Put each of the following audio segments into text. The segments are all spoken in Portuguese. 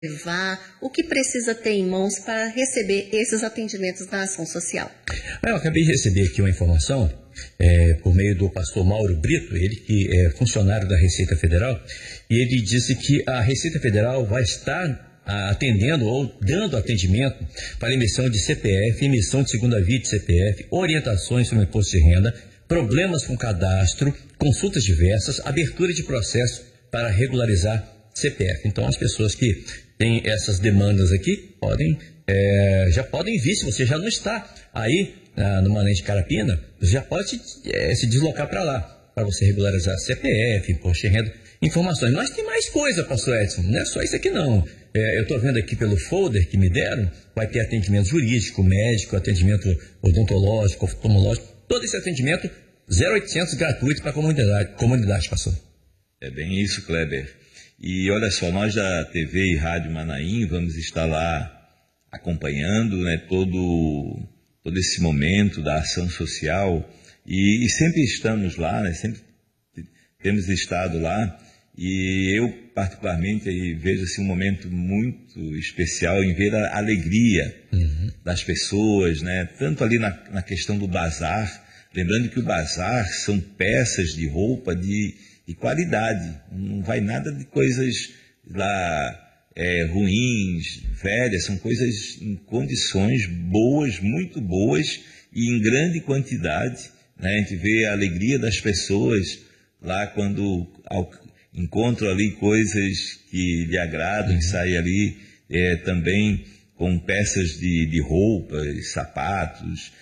levar, o que precisa ter em mãos para receber esses atendimentos da ação social? Eu acabei de receber aqui uma informação por meio do pastor Mauro Brito, ele que é funcionário da Receita Federal, e ele disse que a Receita Federal vai estar atendendo ou dando atendimento para emissão de CPF, emissão de segunda via de CPF, orientações sobre imposto de renda, problemas com cadastro, consultas diversas, abertura de processo para regularizar CPF. Então, as pessoas que têm essas demandas aqui já podem vir. Se você já não está aí no Mané de Carapina, você já pode se deslocar para lá, para você regularizar CPF, imposto de renda, informações. Mas tem mais coisa, pastor Edson, não é só isso aqui não. Eu estou vendo aqui pelo folder que me deram, vai ter atendimento jurídico, médico, atendimento odontológico, oftalmológico, todo esse atendimento 0800 gratuito para a comunidade, pastor. É bem isso, Kleber. E olha só, nós da TV e Rádio Manaim vamos estar lá acompanhando, né, todo esse momento da ação social e sempre estamos lá, né, sempre temos estado lá, e eu particularmente vejo assim, um momento muito especial em ver a alegria das pessoas, né, tanto ali na questão do bazar, lembrando que o bazar são peças de roupa de qualidade, não vai nada de coisas lá ruins, velhas, são coisas em condições boas, muito boas e em grande quantidade, né? A gente vê a alegria das pessoas lá quando encontram ali coisas que lhe agradam, que saem ali também com peças de roupas, sapatos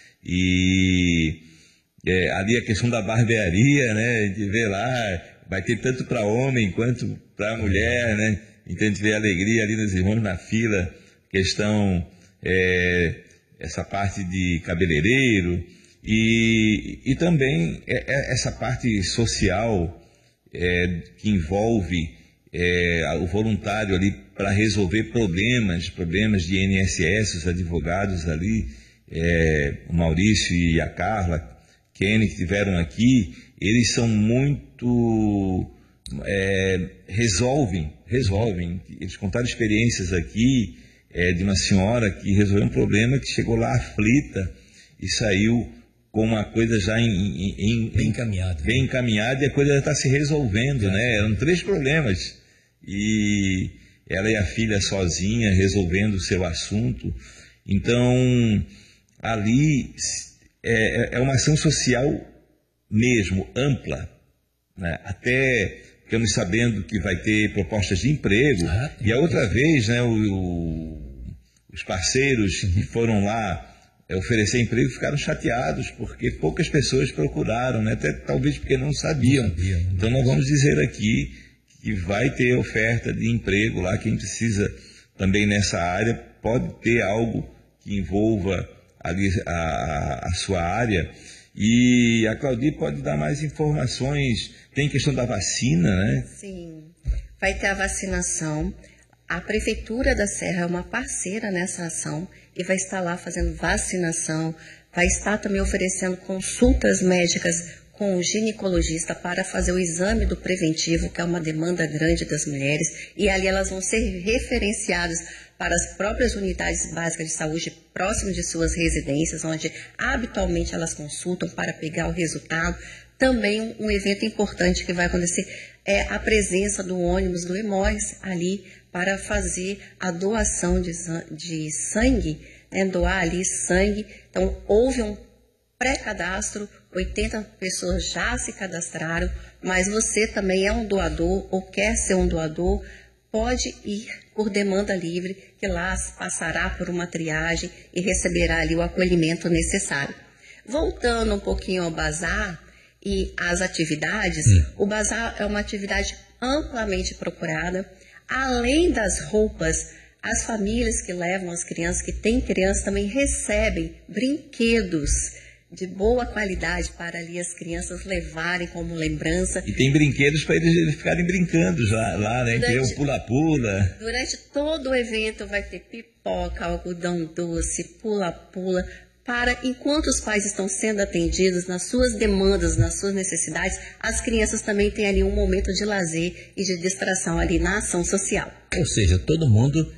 e ali a questão da barbearia, né? A gente vê lá, vai ter tanto para homem quanto para mulher, né? Então a gente vê a alegria ali nos irmãos na fila, questão, essa parte de cabeleireiro e também essa parte social que envolve o voluntário ali para resolver problemas de INSS, os advogados ali, o Maurício e a Carla Kenny, que estiveram aqui, eles são muito... resolvem. Eles contaram experiências aqui de uma senhora que resolveu um problema, que chegou lá aflita e saiu com uma coisa já bem encaminhada, e a coisa já está se resolvendo, né? Eram 3 problemas e ela e a filha sozinha resolvendo o seu assunto. Então, ali é uma ação social mesmo, ampla, né? Até ficamos sabendo que vai ter propostas de emprego, e a outra vez, né, os parceiros que foram lá oferecer emprego ficaram chateados, porque poucas pessoas procuraram, né? Até talvez porque não sabiam. Então nós vamos dizer aqui que vai ter oferta de emprego lá, quem precisa também nessa área, pode ter algo que envolva ali a sua área. E a Claudir pode dar mais informações. Tem questão da vacina, né? Sim, vai ter a vacinação. A Prefeitura da Serra é uma parceira nessa ação e vai estar lá fazendo vacinação. Vai estar também oferecendo consultas médicas com o ginecologista para fazer o exame do preventivo, que é uma demanda grande das mulheres. E ali elas vão ser referenciadas para as próprias unidades básicas de saúde próximo de suas residências, onde habitualmente elas consultam para pegar o resultado. Também um evento importante que vai acontecer é a presença do ônibus do Hemóis ali para fazer a doação de sangue, né, doar ali sangue. Então, houve um pré-cadastro, 80 pessoas já se cadastraram, mas você também é um doador ou quer ser um doador, pode ir por demanda livre, que lá passará por uma triagem e receberá ali o acolhimento necessário. Voltando um pouquinho ao bazar e às atividades, o bazar é uma atividade amplamente procurada. Além das roupas, as famílias que levam as crianças, que têm crianças, também recebem brinquedos de boa qualidade para ali as crianças levarem como lembrança. E tem brinquedos para eles ficarem brincando lá, né? Tem um pula-pula. Durante todo o evento vai ter pipoca, algodão doce, pula-pula, para, enquanto os pais estão sendo atendidos nas suas demandas, nas suas necessidades, as crianças também têm ali um momento de lazer e de distração ali na ação social. Ou seja, todo mundo